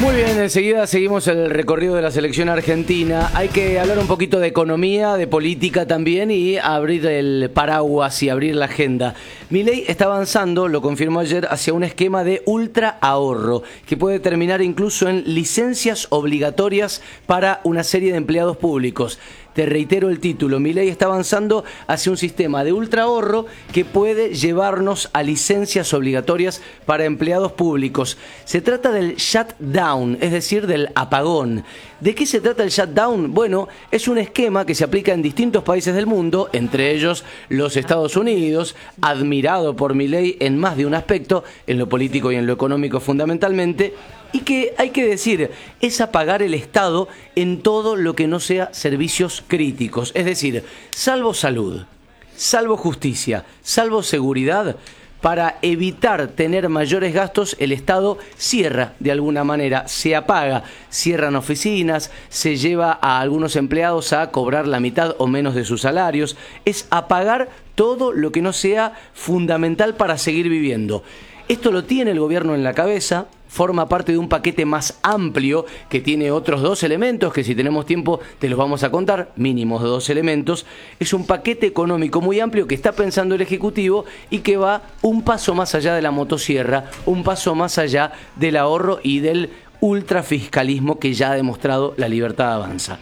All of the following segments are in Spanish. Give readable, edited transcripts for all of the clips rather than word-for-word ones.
Muy bien, enseguida seguimos el recorrido de la selección argentina. Hay que hablar un poquito de economía, de política también y abrir el paraguas y abrir la agenda. Milei está avanzando, lo confirmó ayer, hacia un esquema de ultra ahorro que puede terminar incluso en licencias obligatorias para una serie de empleados públicos. Te reitero el título, Milei está avanzando hacia un sistema de ultra ahorro que puede llevarnos a licencias obligatorias para empleados públicos. Se trata del shutdown, es decir, del apagón. ¿De qué se trata el shutdown? Bueno, es un esquema que se aplica en distintos países del mundo, entre ellos los Estados Unidos, admirado por Milei en más de un aspecto, en lo político y en lo económico fundamentalmente, y que, hay que decir, es apagar el Estado en todo lo que no sea servicios críticos. Es decir, salvo salud, salvo justicia, salvo seguridad, para evitar tener mayores gastos, el Estado cierra de alguna manera, se apaga, cierran oficinas, se lleva a algunos empleados a cobrar la mitad o menos de sus salarios. Es apagar todo lo que no sea fundamental para seguir viviendo. Esto lo tiene el gobierno en la cabeza, forma parte de un paquete más amplio que tiene otros dos elementos que si tenemos tiempo te los vamos a contar, mínimos de 2 elementos. Es un paquete económico muy amplio que está pensando el Ejecutivo y que va un paso más allá de la motosierra, un paso más allá del ahorro y del ultrafiscalismo que ya ha demostrado La Libertad Avanza.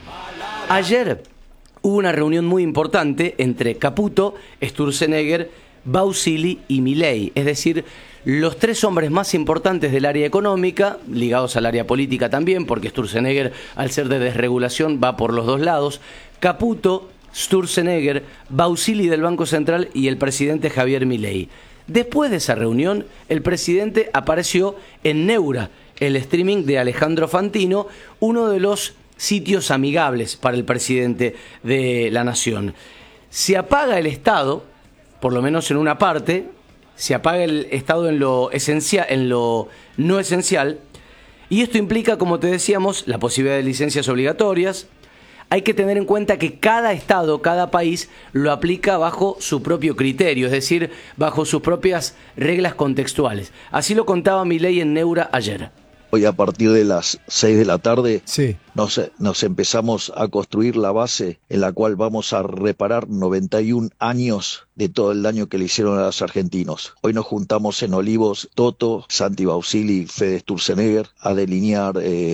Ayer hubo una reunión muy importante entre Caputo, Sturzenegger, Bausili y Milei, es decir, los 3 hombres más importantes del área económica, ligados al área política también, porque Sturzenegger, al ser de desregulación, va por los dos lados. Caputo, Sturzenegger, Bausili del Banco Central y el presidente Javier Milei. Después de esa reunión, el presidente apareció en Neura, el streaming de Alejandro Fantino, uno de los sitios amigables para el presidente de la nación. Se apaga el Estado, por lo menos en una parte, se apaga el Estado en lo esencial, en lo no esencial, y esto implica, como te decíamos, la posibilidad de licencias obligatorias. Hay que tener en cuenta que cada Estado, cada país, lo aplica bajo su propio criterio, es decir, bajo sus propias reglas contextuales. Así lo contaba Milei en Neura ayer. Hoy a partir de las 6 de la tarde sí, nos empezamos a construir la base en la cual vamos a reparar 91 años de todo el daño que le hicieron a los argentinos. Hoy nos juntamos en Olivos, Toto, Santi Bausili, Fede Sturzenegger, a delinear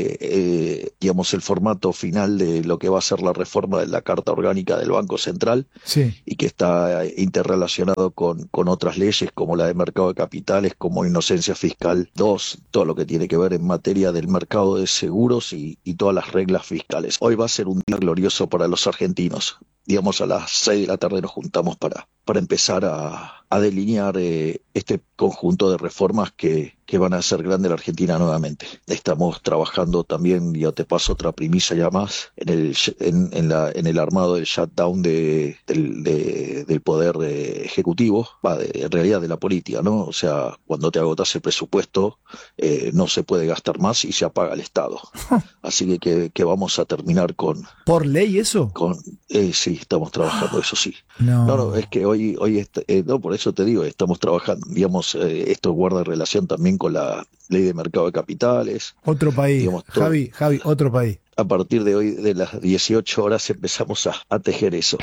digamos, el formato final de lo que va a ser la reforma de la Carta Orgánica del Banco Central, sí, y que está interrelacionado con otras leyes como la de mercado de capitales, como inocencia fiscal 2, todo lo que tiene que ver en materia del mercado de seguros y todas las reglas fiscales. Hoy va a ser un día glorioso para los argentinos. Digamos, a las 6 de la tarde nos juntamos para empezar a delinear este conjunto de reformas que van a hacer grande la Argentina nuevamente. Estamos trabajando también, ya te paso otra primicia ya más, en el armado del shutdown del poder ejecutivo, en realidad de la política, ¿no? O sea, cuando te agotas el presupuesto, no se puede gastar más y se apaga el Estado. Así que vamos a terminar con... ¿Por ley eso? Sí, estamos trabajando, eso sí. No, Es que hoy no, por eso te digo, estamos trabajando, digamos, esto guarda relación también con la ley de mercado de capitales. Otro país, digamos, Javi, otro país. A partir de hoy, de las 18 horas, empezamos a tejer eso.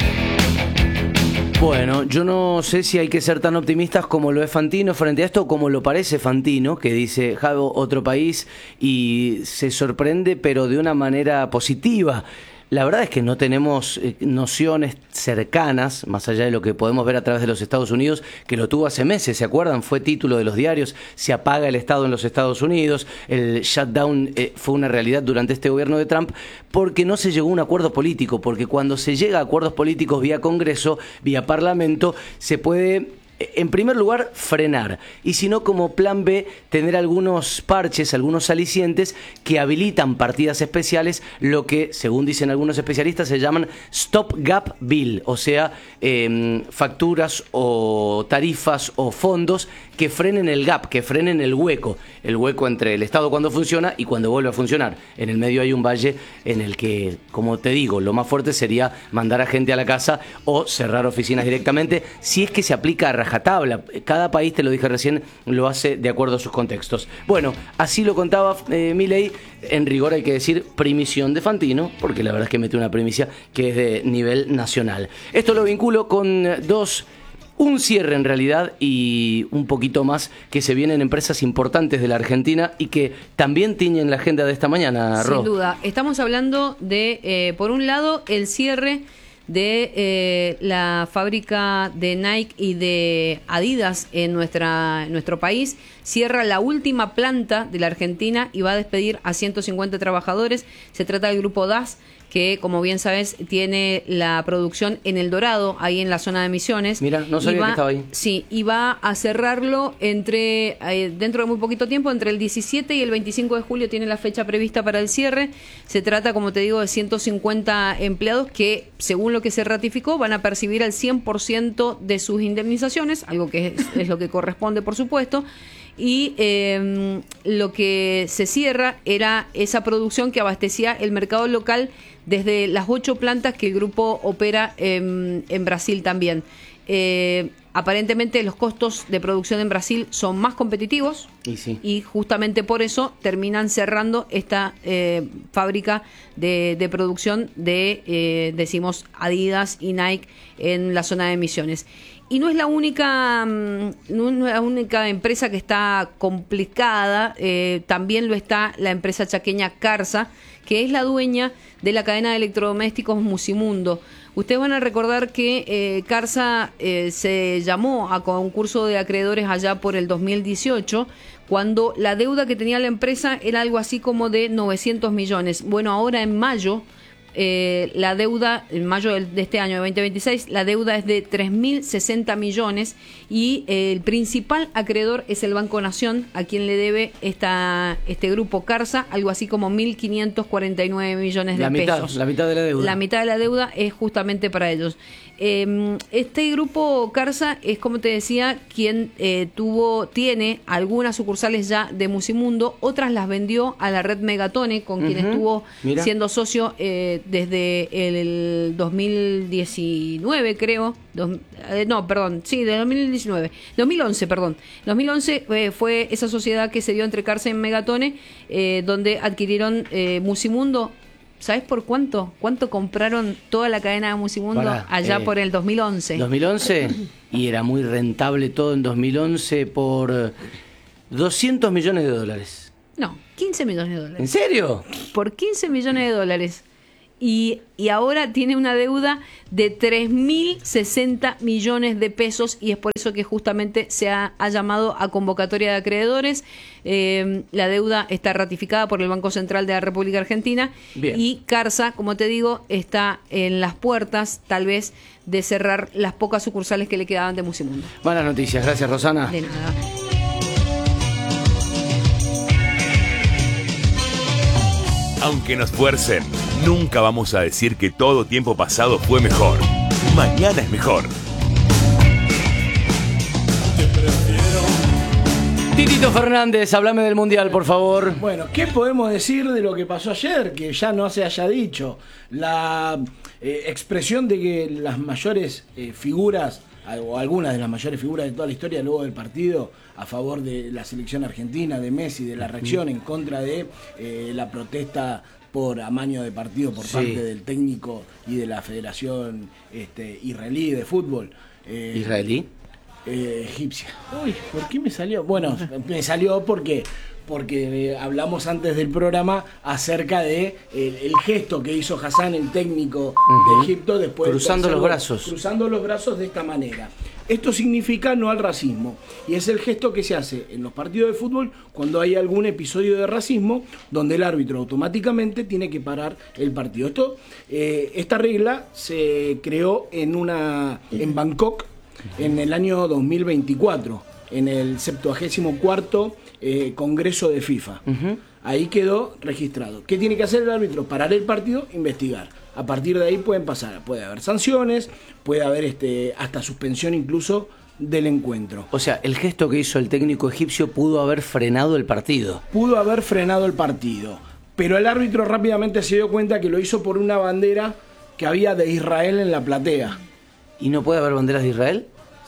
Bueno, yo no sé si hay que ser tan optimistas como lo es Fantino frente a esto, como lo parece Fantino, que dice, Javo, otro país, y se sorprende, pero de una manera positiva. La verdad es que no tenemos nociones cercanas, más allá de lo que podemos ver a través de los Estados Unidos, que lo tuvo hace meses, ¿se acuerdan? Fue título de los diarios, se apaga el Estado en los Estados Unidos, el shutdown fue una realidad durante este gobierno de Trump, porque no se llegó a un acuerdo político, porque cuando se llega a acuerdos políticos vía Congreso, vía Parlamento, se puede... En primer lugar, frenar. Y si no, como plan B, tener algunos parches, algunos alicientes que habilitan partidas especiales, lo que, según dicen algunos especialistas, se llaman Stop Gap Bill, o sea, facturas o tarifas o fondos que frenen el gap, que frenen el hueco entre el Estado cuando funciona y cuando vuelve a funcionar. En el medio hay un valle en el que, como te digo, lo más fuerte sería mandar a gente a la casa o cerrar oficinas directamente, si es que se aplica a rajatabla. rajatabla. Cada país, te lo dije recién, lo hace de acuerdo a sus contextos. Bueno, así lo contaba Milei. En rigor hay que decir primición de Fantino, porque la verdad es que mete una primicia que es de nivel nacional. Esto lo vinculo con un cierre en realidad y un poquito más que se vienen empresas importantes de la Argentina y que también tiñen la agenda de esta mañana, Ro. Sin duda. Estamos hablando de, por un lado, el cierre de la fábrica de Nike y de Adidas en nuestro país. Cierra la última planta de la Argentina y va a despedir a 150 trabajadores. Se trata del grupo DAS, que, como bien sabes, tiene la producción en El Dorado, ahí en la zona de Misiones. Mira, no sabía que estaba ahí. Sí, y va a cerrarlo dentro de muy poquito tiempo, entre el 17 y el 25 de julio tiene la fecha prevista para el cierre. Se trata, como te digo, de 150 empleados que, según lo que se ratificó, van a percibir el 100% de sus indemnizaciones, algo que es lo que corresponde, por supuesto. Y lo que se cierra era esa producción que abastecía el mercado local desde las 8 plantas que el grupo opera en Brasil también. Aparentemente los costos de producción en Brasil son más competitivos y justamente por eso terminan cerrando esta fábrica de producción de, decimos, Adidas y Nike en la zona de Misiones. Y no es la única empresa que está complicada, también lo está la empresa chaqueña Carsa, que es la dueña de la cadena de electrodomésticos Musimundo. Ustedes van a recordar que Carsa se llamó a concurso de acreedores allá por el 2018, cuando la deuda que tenía la empresa era algo así como de 900 millones. Bueno, ahora en mayo, la deuda, en mayo de este año de 2026, la deuda es de 3.060 millones y el principal acreedor es el Banco Nación, a quien le debe este grupo Carsa algo así como 1.549 millones de pesos. La mitad de la deuda. La mitad de la deuda es justamente para ellos. Este grupo Carsa es, como te decía, quien tiene algunas sucursales ya de Musimundo, otras las vendió a la red Megatone, con quien estuvo siendo socio desde el 2019, creo. Del 2019. 2011, perdón. 2011 fue esa sociedad que se dio entre Carsa y Megatone, donde adquirieron Musimundo. ¿Sabes por cuánto? ¿Cuánto compraron toda la cadena de Musimundo por el 2011? ¿2011? Y era muy rentable todo en 2011 por 200 millones de dólares. No, 15 millones de dólares. ¿En serio? Por 15 millones de dólares. Y ahora tiene una deuda de 3.060 millones de pesos y es por eso que justamente se ha llamado a convocatoria de acreedores. La deuda está ratificada por el Banco Central de la República Argentina. Bien. Y Carsa, como te digo, está en las puertas, tal vez, de cerrar las pocas sucursales que le quedaban de Musimundo. Buenas noticias, gracias, Rosana. De nada. Aunque nos fuercen, nunca vamos a decir que todo tiempo pasado fue mejor. Mañana es mejor. Titito Fernández, háblame del Mundial, por favor. Bueno, ¿qué podemos decir de lo que pasó ayer? Que ya no se haya dicho. La expresión de que las mayores figuras, o algunas de las mayores figuras de toda la historia luego del partido, a favor de la selección argentina, de Messi, de la reacción en contra de la protesta por amaño de partido por parte del técnico y de la Federación Israelí de Fútbol. ¿Israelí? Egipcia. Uy, ¿por qué me salió? Bueno, me salió porque hablamos antes del programa acerca de el gesto que hizo Hassan, el técnico de Egipto, después cruzando los brazos de esta manera. Esto significa no al racismo y es el gesto que se hace en los partidos de fútbol cuando hay algún episodio de racismo donde el árbitro automáticamente tiene que parar el partido. Esta regla se creó en Bangkok en el año 2024, en el 74º Congreso de FIFA. Ahí quedó registrado. ¿Qué tiene que hacer el árbitro? Parar el partido, investigar. A partir de ahí puede haber sanciones, puede haber hasta suspensión incluso del encuentro. O sea, el gesto que hizo el técnico egipcio pudo haber frenado el partido. Pudo haber frenado el partido, pero el árbitro rápidamente se dio cuenta que lo hizo por una bandera que había de Israel en la platea. ¿Y no puede haber banderas de Israel?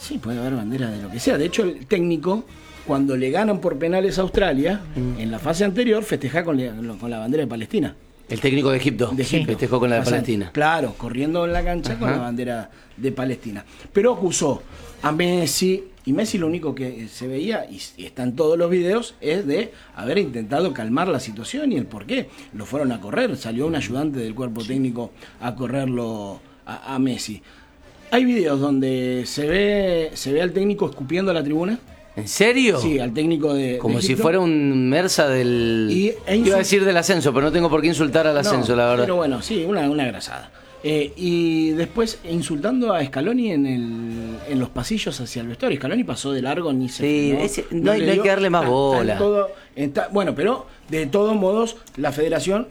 Sí, puede haber bandera de lo que sea. De hecho, el técnico, cuando le ganan por penales a Australia, en la fase anterior festeja con la bandera de Palestina. El técnico de Egipto, festejó con la de O sea, Palestina. Claro, corriendo en la cancha con la bandera de Palestina. Pero acusó a Messi, y Messi lo único que se veía, y está en todos los videos, es de haber intentado calmar la situación y el por qué. Lo fueron a correr, salió un ayudante del cuerpo técnico a correrlo a Messi. Hay videos donde se ve al técnico escupiendo a la tribuna. ¿En serio? Sí, al técnico de Como si Egipto. fuera un Mersa iba a decir del ascenso, pero no tengo por qué insultar al ascenso, la verdad. Pero bueno, sí, una grasada. Y después insultando a Scaloni en los pasillos hacia el vestuario. Scaloni pasó de largo, ni se no hay que darle más bola. Bueno, pero de todos modos, la federación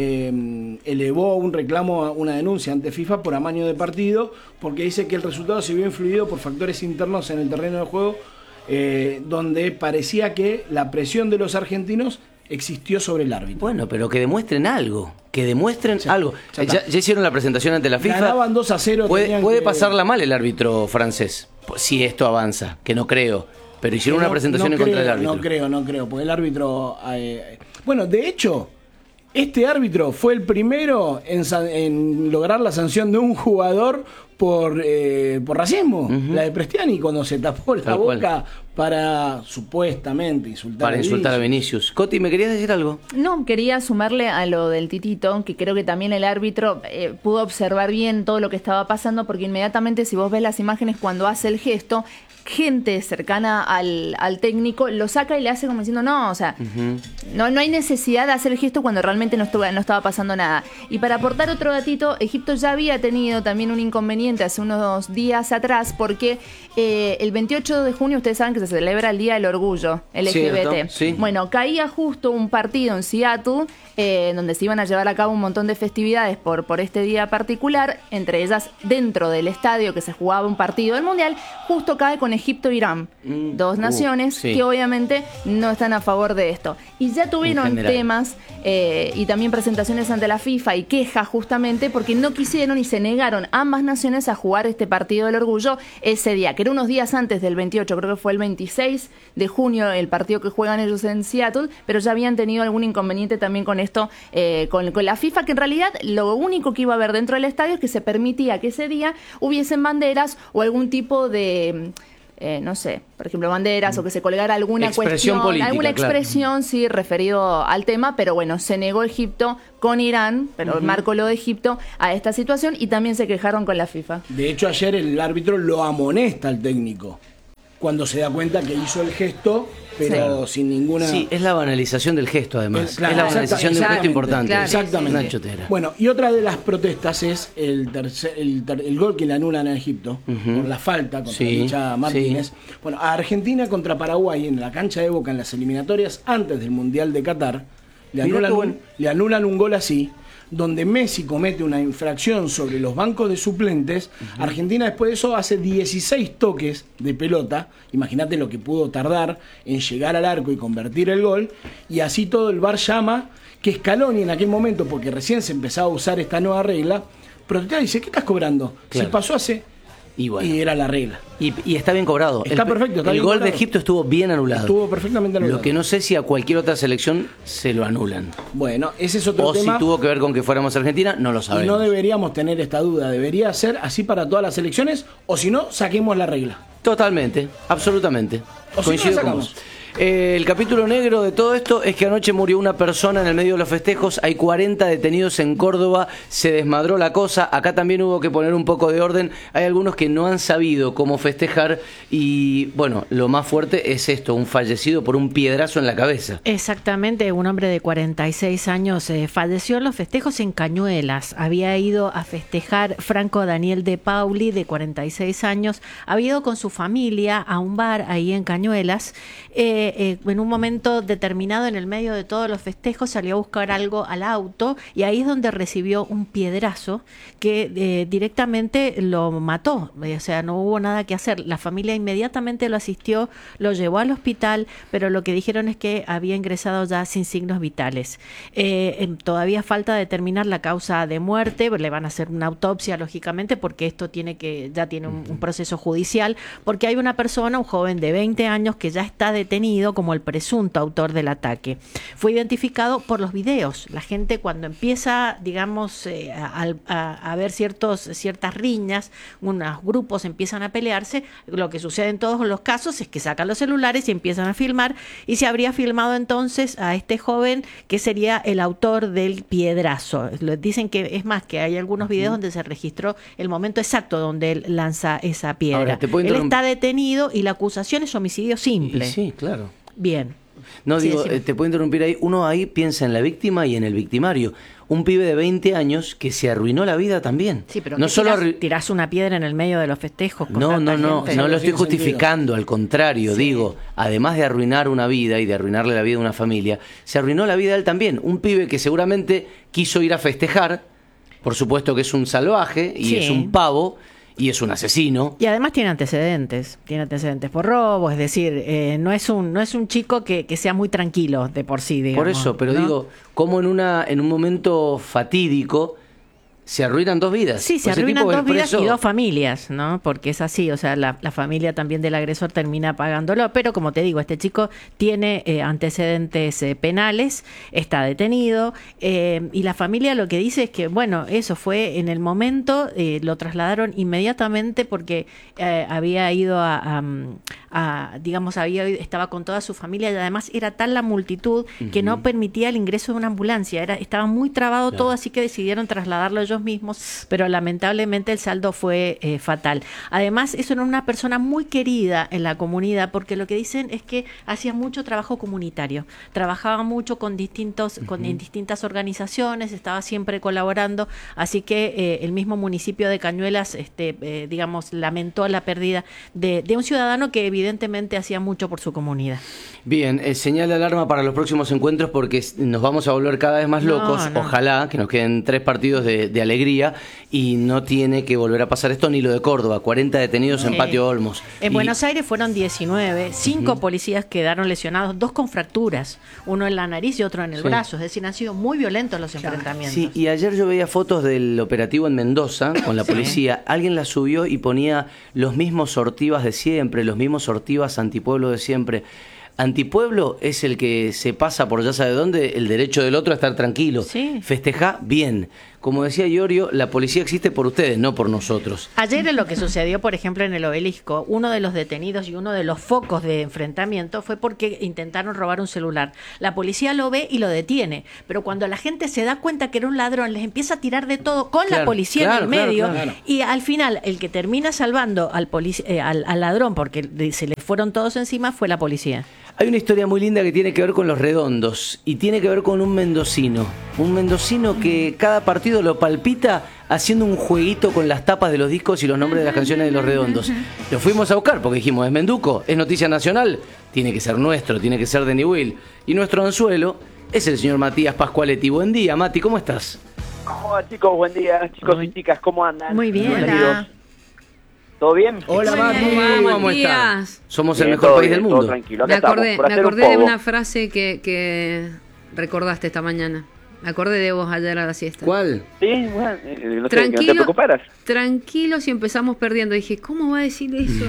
elevó un reclamo, una denuncia ante FIFA por amaño de partido, porque dice que el resultado se vio influido por factores internos en el terreno de juego, donde parecía que la presión de los argentinos existió sobre el árbitro. Bueno, pero que demuestren algo. Algo. Ya hicieron la presentación ante la FIFA. Ganaban 2-0. Puede pasarla mal el árbitro francés, si esto avanza, que no creo. Pero hicieron una presentación en contra del árbitro. No creo, porque el árbitro... bueno, de hecho, este árbitro fue el primero en lograr la sanción de un jugador por racismo, la de Prestiani, cuando se tapó la boca para supuestamente insultar a Vinicius. Coti, ¿me querías decir algo? No, quería sumarle a lo del Titito, que creo que también el árbitro pudo observar bien todo lo que estaba pasando, porque inmediatamente, si vos ves las imágenes cuando hace el gesto, gente cercana al técnico lo saca y le hace como diciendo no, o sea, no hay necesidad de hacer el gesto cuando realmente no estaba pasando nada. Y para aportar otro datito, Egipto ya había tenido también un inconveniente hace unos días atrás, porque el 28 de junio ustedes saben que se celebra el Día del Orgullo LGBT. Sí. Bueno, caía justo un partido en Seattle donde se iban a llevar a cabo un montón de festividades por este día particular, entre ellas dentro del estadio que se jugaba un partido del Mundial, justo cae con Egipto e Irán, dos naciones que obviamente no están a favor de esto. Y ya tuvieron temas y también presentaciones ante la FIFA y quejas justamente porque no quisieron y se negaron ambas naciones a jugar este partido del orgullo ese día, que era unos días antes del 28, creo que fue el 26 de junio el partido que juegan ellos en Seattle, pero ya habían tenido algún inconveniente también con esto, con la FIFA, que en realidad lo único que iba a haber dentro del estadio es que se permitía que ese día hubiesen banderas o algún tipo de... no sé, por ejemplo, banderas o que se colgara alguna cuestión, política, alguna expresión, sí, referido al tema, pero bueno, se negó Egipto con Irán, pero marcó lo de Egipto a esta situación y también se quejaron con la FIFA. De hecho, ayer el árbitro lo amonesta al técnico cuando se da cuenta que hizo el gesto, pero sin ninguna... Sí, es la banalización del gesto, además. Es la banalización de un gesto importante. Claro, exactamente. Una chotera. Bueno, y otra de las protestas es el gol que le anulan a Egipto por la falta contra Licha Martínez. Bueno, a Argentina contra Paraguay en la cancha de Boca en las eliminatorias antes del Mundial de Qatar le anulan un gol así, donde Messi comete una infracción sobre los bancos de suplentes. Argentina después de eso hace 16 toques de pelota, imagínate lo que pudo tardar en llegar al arco y convertir el gol, y así todo el VAR llama que Scaloni en aquel momento, porque recién se empezaba a usar esta nueva regla, protesta y dice, ¿qué estás cobrando? Claro. Si pasó hace... Y era la regla. Y está bien cobrado. Está perfecto. El gol de Egipto estuvo bien anulado. Estuvo perfectamente anulado. Lo que no sé si a cualquier otra selección se lo anulan. Bueno, ese es otro tema. O si tuvo que ver con que fuéramos Argentina, no lo sabemos. Y no deberíamos tener esta duda. Debería ser así para todas las selecciones, o si no, saquemos la regla. Totalmente, absolutamente. Coincido con vos. El capítulo negro de todo esto es que anoche murió una persona en el medio de los festejos, hay 40 detenidos en Córdoba, se desmadró la cosa, acá también hubo que poner un poco de orden, hay algunos que no han sabido cómo festejar y bueno, lo más fuerte es esto, un fallecido por un piedrazo en la cabeza. Exactamente, un hombre de 46 años falleció en los festejos en Cañuelas, había ido a festejar Franco Daniel de Pauli, de 46 años, había ido con su familia a un bar ahí en Cañuelas, que en un momento determinado, en el medio de todos los festejos, salió a buscar algo al auto y ahí es donde recibió un piedrazo que directamente lo mató. O sea, no hubo nada que hacer. La familia inmediatamente lo asistió, lo llevó al hospital, pero lo que dijeron es que había ingresado ya sin signos vitales. Todavía falta determinar la causa de muerte, le van a hacer una autopsia, lógicamente, porque esto ya tiene un proceso judicial, porque hay una persona, un joven de 20 años, que ya está detenido como el presunto autor del ataque. Fue identificado por los videos. La gente, cuando empieza, digamos, a ver ciertas riñas, unos grupos empiezan a pelearse, lo que sucede en todos los casos es que sacan los celulares y empiezan a filmar, y se habría filmado entonces a este joven que sería el autor del piedrazo. Dicen que es más, que hay algunos videos donde se registró el momento exacto donde él lanza esa piedra. Ahora, él está detenido y la acusación es homicidio simple. Sí, claro. Bien. No, Sí, digo, te puedo interrumpir ahí. Uno ahí piensa en la víctima y en el victimario. Un pibe de 20 años que se arruinó la vida también. Sí, pero no solo tirás una piedra en el medio de los festejos. Con no tanta gente. lo estoy justificando, al contrario, digo, además de arruinar una vida y de arruinarle la vida a una familia, se arruinó la vida de él también. Un pibe que seguramente quiso ir a festejar, por supuesto que es un salvaje y es un pavo, y es un asesino. Y además tiene antecedentes por robo, es decir, no es un chico que sea muy tranquilo de por sí, digamos. Por eso, pero ¿no? digo, como en un momento fatídico se arruinan dos vidas. Sí, se arruinan dos vidas y dos familias, ¿no? Porque es así, o sea, la familia también del agresor termina pagándolo, pero como te digo, este chico tiene antecedentes penales, está detenido, y la familia lo que dice es que, bueno, eso fue en el momento, lo trasladaron inmediatamente porque había ido estaba con toda su familia, y además era tal la multitud que no permitía el ingreso de una ambulancia, estaba muy trabado todo, así que decidieron trasladarlo ellos mismos, pero lamentablemente el saldo fue fatal. Además, eso era una persona muy querida en la comunidad, porque lo que dicen es que hacía mucho trabajo comunitario, trabajaba mucho con distintas organizaciones, estaba siempre colaborando, así que el mismo municipio de Cañuelas, lamentó la pérdida de un ciudadano que evidentemente hacía mucho por su comunidad. Bien, señal de alarma para los próximos encuentros, porque nos vamos a volver cada vez más locos. No. Ojalá que nos queden 3 partidos de alegría y no tiene que volver a pasar esto, ni lo de Córdoba, 40 detenidos en Patio Olmos. En Buenos Aires fueron 19, 5 policías quedaron lesionados, 2 con fracturas, uno en la nariz y otro en el brazo, es decir, han sido muy violentos los enfrentamientos. Sí, y ayer yo veía fotos del operativo en Mendoza con la policía, alguien la subió y ponía los mismos sortivas de siempre, los mismos sortivas antipueblo de siempre. Antipueblo es el que se pasa por ya sabe dónde, el derecho del otro a estar tranquilo. Sí. Festejá bien. Como decía Iorio, la policía existe por ustedes, no por nosotros. Ayer en lo que sucedió, por ejemplo, en el Obelisco, uno de los detenidos y uno de los focos de enfrentamiento fue porque intentaron robar un celular. La policía lo ve y lo detiene, pero cuando la gente se da cuenta que era un ladrón, les empieza a tirar de todo con la policía en el medio, y al final el que termina salvando al ladrón, porque se le fueron todos encima, fue la policía. Hay una historia muy linda que tiene que ver con los Redondos y tiene que ver con un mendocino que cada partido lo palpita haciendo un jueguito con las tapas de los discos y los nombres de las canciones de los Redondos. Lo fuimos a buscar porque dijimos, es Menduco, es noticia nacional, tiene que ser nuestro, tiene que ser de Newell. Y nuestro anzuelo es el señor Matías Pascualetti. Buen día, Mati, ¿cómo estás? ¿Cómo va, chicos? Buen día, chicos y chicas, ¿cómo andan? Muy bien. Bienvenidos. ¿Todo bien? Hola, Mati. ¿Cómo estás? Somos el Bien, mejor país bien, del mundo. todo tranquilo. Me Acá acordé, estamos, por me hacer acordé un de poco. una frase que recordaste esta mañana. Me acordé de vos ayer a la siesta. ¿Cuál? Sí, bueno, no sé, que no te preocuparas. Tranquilo si empezamos perdiendo. Dije, ¿cómo va a decir eso?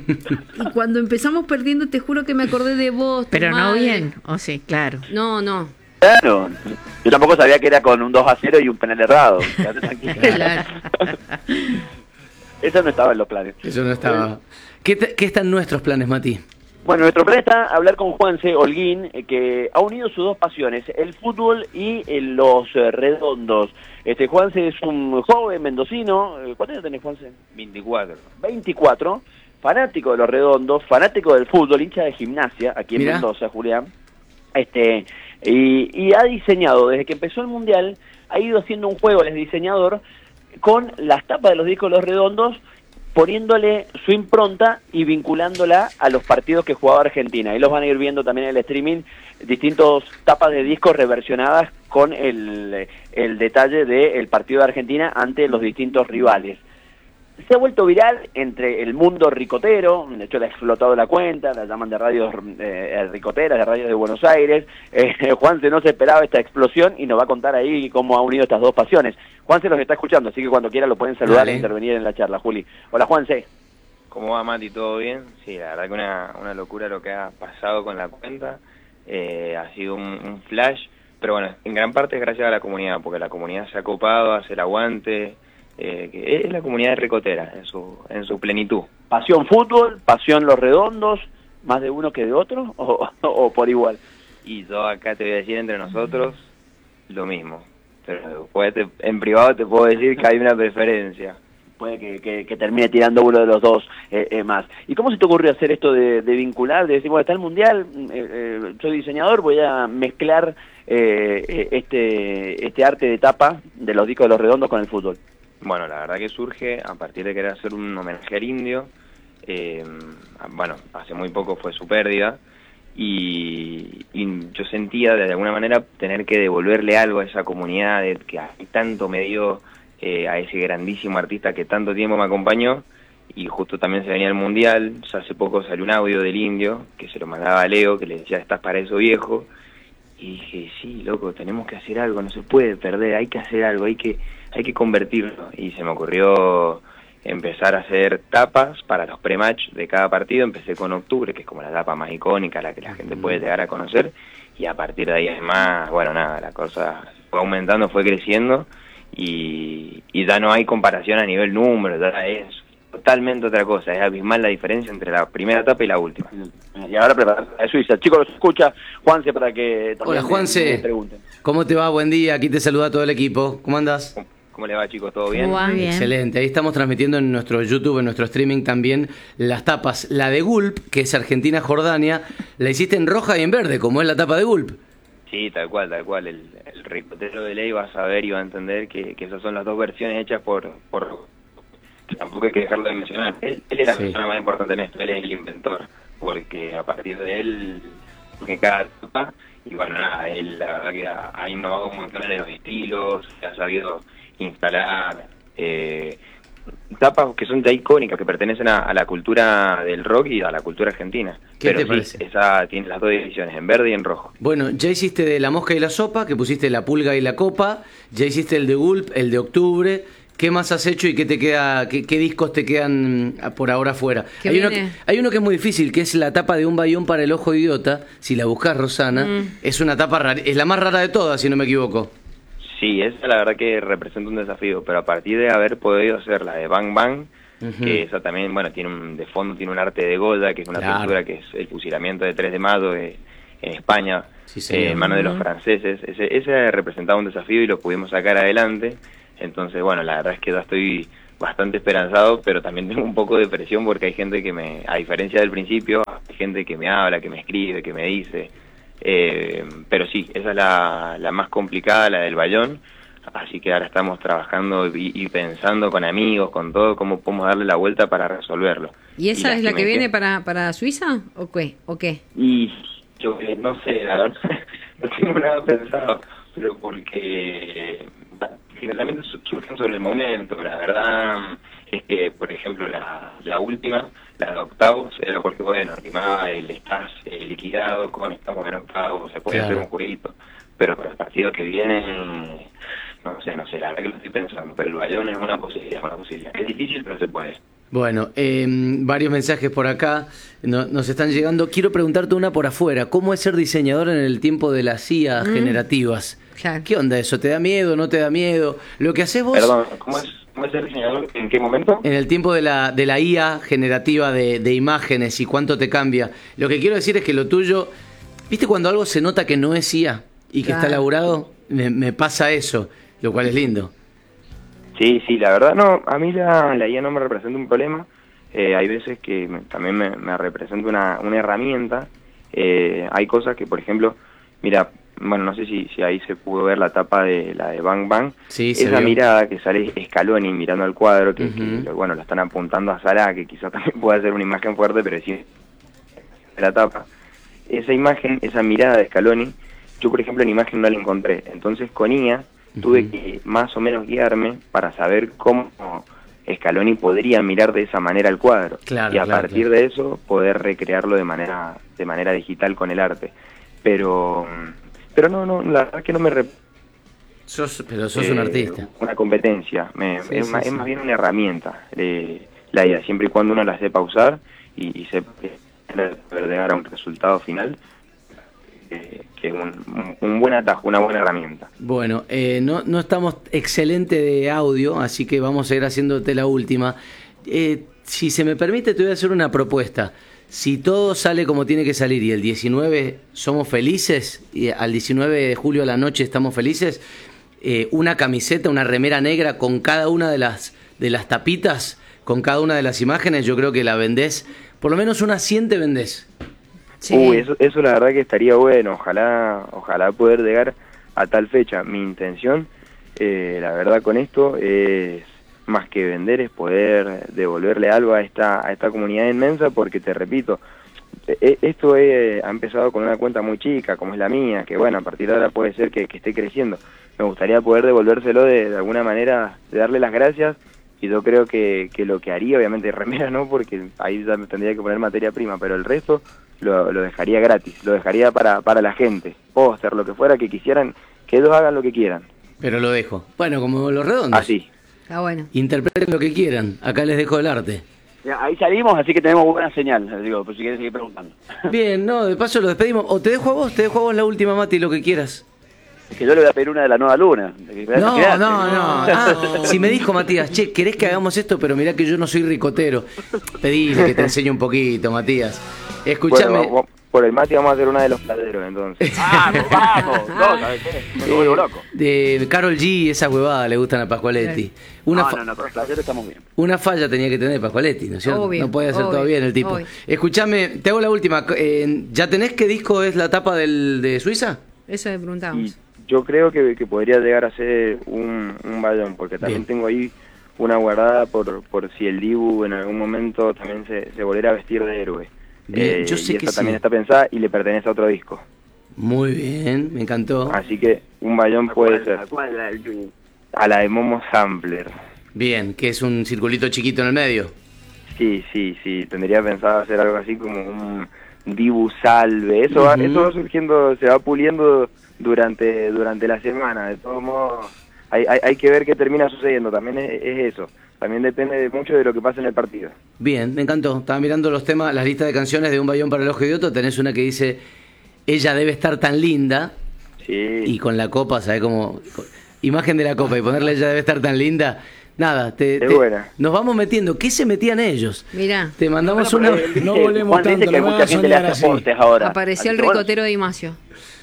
Y cuando empezamos perdiendo, te juro que me acordé de vos. Pero no madre. bien, o sí, claro. No. Claro, yo tampoco sabía que era con un 2-0 y un penal errado. Quédate tranquilo. Claro. Eso no estaba en los planes. Eso no estaba. ¿Qué están nuestros planes, Mati? Bueno, nuestro plan está hablar con Juanse Holguín, que ha unido sus dos pasiones, el fútbol y los redondos. Juanse es un joven mendocino. ¿Cuántos años tenés, Juanse? 24. Fanático de los redondos, fanático del fútbol, hincha de Gimnasia, aquí en Mendoza, Julián. Y ha diseñado, desde que empezó el Mundial, ha ido haciendo un juego, él es diseñador, con las tapas de los discos de los redondos, poniéndole su impronta y vinculándola a los partidos que jugaba Argentina. Y los van a ir viendo también en el streaming, distintos tapas de discos reversionadas con el detalle del partido de Argentina ante los distintos rivales. Se ha vuelto viral entre el mundo ricotero, de hecho le ha explotado la cuenta, la llaman de radios ricoteras, de radios de Buenos Aires. Juanse no se esperaba esta explosión y nos va a contar ahí cómo ha unido estas dos pasiones. Juanse los está escuchando, así que cuando quiera lo pueden saludar e intervenir en la charla. Juli. Hola, Juanse. ¿Cómo va, Mati? ¿Todo bien? Sí, la verdad que una locura lo que ha pasado con la cuenta. Ha sido un flash, pero bueno, en gran parte es gracias a la comunidad, porque la comunidad se ha copado, hace el aguante. Que es la comunidad ricotera en su plenitud. ¿Pasión fútbol? ¿Pasión los redondos? ¿Más de uno que de otro? ¿O por igual? Y yo acá te voy a decir entre nosotros lo mismo. Pero en privado te puedo decir que hay una preferencia. Puede que termine tirando uno de los dos más. ¿Y cómo se te ocurrió hacer esto de vincular, de decir, bueno, está el Mundial, soy diseñador, voy a mezclar este arte de tapa de los discos de los redondos con el fútbol? Bueno, la verdad que surge a partir de querer hacer un homenaje al indio. Bueno, hace muy poco fue su pérdida y yo sentía de alguna manera tener que devolverle algo a esa comunidad que tanto me dio, a ese grandísimo artista que tanto tiempo me acompañó. Y justo también se venía el Mundial. Ya hace poco salió un audio del indio que se lo mandaba a Leo, que le decía, estás para eso, viejo. Y dije, sí, loco, tenemos que hacer algo, no se puede perder, hay que hacer algo, hay que convertirlo. Y se me ocurrió empezar a hacer tapas para los pre-match de cada partido. Empecé con Octubre, que es como la tapa más icónica, la que la gente puede llegar a conocer, y a partir de ahí además, bueno, nada, la cosa fue aumentando, fue creciendo, y ya no hay comparación a nivel número, ya es totalmente otra cosa, es abismal la diferencia entre la primera etapa y la última. Y ahora prepararse a Suiza. Chicos, los escucha Juanse para que también Hola, Juanse. me pregunten. ¿Cómo te va? Buen día, aquí te saluda todo el equipo. ¿Cómo andás? ¿Cómo le va, chicos? ¿Todo bien? Bien. Excelente, ahí estamos transmitiendo en nuestro YouTube, en nuestro streaming también, las tapas. La de Gulp, que es Argentina-Jordania, la hiciste en roja y en verde, como es la tapa de Gulp. Sí, tal cual. El ricotero de ley va a saber y va a entender que esas son las dos versiones hechas por tampoco hay que dejarlo de mencionar. Él es la persona más importante en esto, él es el inventor, porque a partir de él, porque cada tapa, y bueno, nada, él la verdad que ha innovado un montón en los estilos, ha sabido instalar tapas que son ya icónicas, que pertenecen a la cultura del rock y a la cultura argentina. ¿Qué Pero te parece? Esa tiene las dos divisiones, en verde y en rojo. Bueno, ya hiciste de la mosca y la sopa, que pusiste la pulga y la copa, ya hiciste el de Gulp, el de Octubre. ¿Qué más has hecho y qué te queda, qué discos te quedan por ahora fuera? Hay uno que es muy difícil, que es la tapa de Un Bayón para el Ojo Idiota. Si la buscas, Rosana, es una tapa rara, es la más rara de todas, si no me equivoco. Sí, esa la verdad que representa un desafío, pero a partir de haber podido hacer la de Bang Bang, que esa también, bueno, de fondo tiene un arte de Goya, que es una pintura que es el fusilamiento de 3 de mayo en España, en manos de los franceses. Ese representaba un desafío y lo pudimos sacar adelante. Entonces, bueno, la verdad es que ya estoy bastante esperanzado, pero también tengo un poco de presión porque hay gente que a diferencia del principio, hay gente que me habla, que me escribe, que me dice. Pero sí, esa es la más complicada, la del Bayón. Así que ahora estamos trabajando y pensando con amigos, con todo, cómo podemos darle la vuelta para resolverlo. ¿Y esa es la que viene para Suiza o qué? Y yo no sé, la verdad, no tengo nada pensado, pero porque generalmente surgen sobre el momento. La verdad es que, por ejemplo, la última, la de octavos, era porque, bueno, rimaba el estás liquidado con estamos en octavos, se puede hacer un jueguito, pero para el partido que viene, no sé, la verdad que lo estoy pensando, pero el Bayón es una posibilidad. Es difícil, pero se puede. Bueno, varios mensajes por acá nos están llegando. Quiero preguntarte una por afuera. ¿Cómo es ser diseñador en el tiempo de las IA generativas? Claro. ¿Qué onda eso? ¿Te da miedo? ¿No te da miedo? Lo que haces vos... Perdón, ¿cómo es ser diseñador? ¿En qué momento? En el tiempo de la IA generativa de imágenes y cuánto te cambia. Lo que quiero decir es que lo tuyo... ¿Viste cuando algo se nota que no es IA y que está elaborado? Me pasa eso, lo cual es lindo. Sí, la verdad no, a mí la IA no me representa un problema. Hay veces que también me representa una herramienta. Hay cosas que, por ejemplo, mira, bueno, no sé si ahí se pudo ver la tapa de la de Bang Bang, Sí, se esa vio. mirada que sale Scaloni mirando al cuadro, que, Ujú. que, bueno, lo están apuntando a Salah, que quizás también pueda ser una imagen fuerte, pero sí de la tapa. Esa imagen, esa mirada de Scaloni, yo por ejemplo en imagen no la encontré, entonces con IA tuve que más o menos guiarme para saber cómo Scaloni podría mirar de esa manera el cuadro, Claro, y a claro, partir de eso poder recrearlo de manera digital con el arte. Pero no, la verdad que no me Pero sos un artista. una competencia, Sí, es, sí, más, sí. es más bien una herramienta la idea, siempre y cuando uno la sepa usar y sepa poder llegar a un resultado final, que es un buen atajo, una buena herramienta. Bueno, no estamos excelente de audio, así que vamos a ir haciéndote la última. Si se me permite, te voy a hacer una propuesta. Si todo sale como tiene que salir y el 19 somos felices, y al 19 de julio a la noche estamos felices, una camiseta, una remera negra con cada una de las tapitas, con cada una de las imágenes, yo creo que la vendés, por lo menos unas 100 te vendés. Sí. Eso la verdad que estaría bueno, ojalá poder llegar a tal fecha. Mi intención, la verdad con esto, es más que vender, es poder devolverle algo a esta comunidad inmensa, porque te repito, esto ha empezado con una cuenta muy chica, como es la mía, que bueno, a partir de ahora puede ser que esté creciendo. Me gustaría poder devolvérselo de alguna manera, de darle las gracias, y yo creo que lo que haría, obviamente remera no, porque ahí ya me tendría que poner materia prima, pero el resto lo dejaría gratis, lo dejaría para la gente, póster, lo que fuera que quisieran, que ellos hagan lo que quieran. Pero lo dejo. Bueno, como los redondos. Así. Está bueno. Interpreten lo que quieran. Acá les dejo el arte. Ya, ahí salimos, así que tenemos buena señal, digo, pues si quieres seguir preguntando. Bien, no, de paso lo despedimos. O te dejo a vos la última, Mati, lo que quieras. Es que yo le voy a pedir una de la nueva luna. No. Ah, si me dijo Matías, che, ¿querés que hagamos esto? Pero mirá que yo no soy ricotero. Pedile que te enseñe un poquito, Matías. Escuchame. Bueno, por el Mati vamos a hacer una de los plateros, entonces. ¡Vamos! No, ¿sabes qué? Me vuelvo loco. De Karol G, esa huevada le gustan a Pascualetti. No, con los plateros estamos bien. Una falla tenía que tener Pascualetti, ¿no es cierto? Obvio, no puede hacer obvio, todo bien el tipo. obvio. Escuchame, te hago la última. ¿Ya tenés qué disco es la tapa de Suiza? Eso le preguntamos. Y yo creo que podría llegar a ser un bayón, porque también Bien. tengo ahí una guardada por si el Dibu en algún momento también se volviera a vestir de héroe. Bien, yo sé y que esa sí. también está pensada y le pertenece a otro disco. Muy bien, me encantó. Así que un bayón puede ser. ¿Cuál es la del Juni? A la de Momo Sampler. Bien, que es un circulito chiquito en el medio. Sí, tendría pensado hacer algo así como un Dibu Salve. Eso va surgiendo, se va puliendo durante la semana. De todos modos, hay que ver qué termina sucediendo. También es eso. También depende mucho de lo que pase en el partido. Bien, me encantó. Estaba mirando los temas, las listas de canciones de Un Bayón para el Ojo de Otro. Tenés una que dice, ella debe estar tan linda. Sí. Y con la copa, ¿sabes cómo? Imagen de la copa y ponerle ella debe estar tan linda. Nada, buena. nos vamos metiendo. ¿Qué se metían ellos? Mirá, Te mandamos Bueno, una... pero No volvemos Juan dice tanto, que no me mucha hagas gente le soñar hace así. aportes ahora. apareció el Así que bueno, ricotero de Imacio.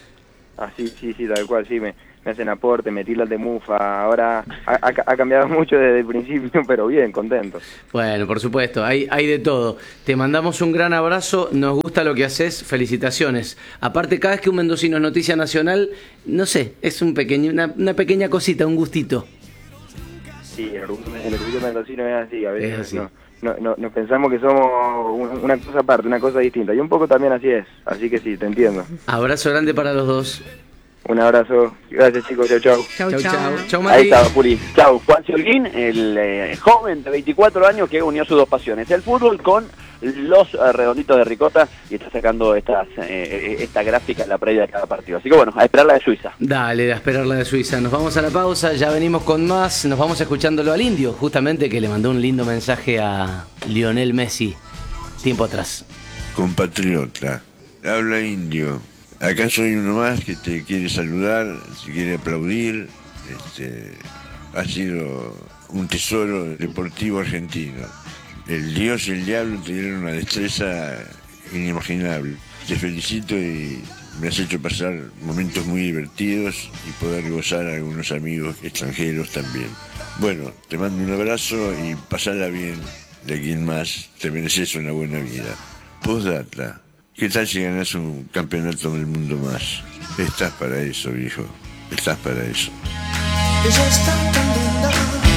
Sí, tal cual, sí, me hacen aporte, me tiran de mufa, ahora ha cambiado mucho desde el principio, pero bien, contento. Bueno, por supuesto, hay de todo. Te mandamos un gran abrazo, nos gusta lo que haces, felicitaciones. Aparte, cada vez que un mendocino es noticia nacional, no sé, es una pequeña cosita, un gustito. Sí, el orgullo mendocino es así, a veces Es así. nos pensamos que somos una cosa aparte, una cosa distinta, y un poco también así es, así que sí, te entiendo. Abrazo grande para los dos. Un abrazo, gracias chicos, chau. Chau. Chau, ahí Mati. estaba Puri. Chau, Juan Holguín, el joven de 24 años que unió sus dos pasiones, el fútbol con los redonditos de ricota, y está sacando esta gráfica en la previa de cada partido. Así que bueno, a esperar la de Suiza. Dale, a esperar la de Suiza. Nos vamos a la pausa, ya venimos con más. Nos vamos escuchándolo al Indio, justamente que le mandó un lindo mensaje a Lionel Messi tiempo atrás. Compatriota, habla Indio. Acá soy uno más que te quiere saludar, te quiere aplaudir. Ha sido un tesoro deportivo argentino. El Dios y el diablo tuvieron una destreza inimaginable. Te felicito y me has hecho pasar momentos muy divertidos y poder gozar a algunos amigos extranjeros también. Bueno, te mando un abrazo y pasala bien de aquí en más. Te mereces una buena vida. Postdata. ¿Qué tal si ganas un campeonato del mundo más? Estás para eso, viejo. Estás para eso. Ella está tan linda.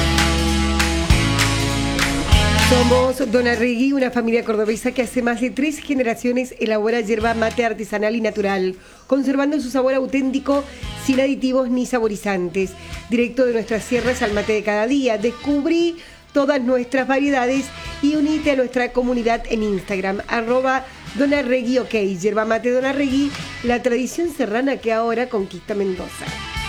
Somos Donarregui, una familia cordobesa que hace más de 3 generaciones elabora yerba mate artesanal y natural, conservando su sabor auténtico, sin aditivos ni saborizantes. Directo de nuestras sierras al mate de cada día. Descubrí todas nuestras variedades y unite a nuestra comunidad en Instagram, @Donarregui, ok, yerba mate Donarregui, la tradición serrana que ahora conquista Mendoza.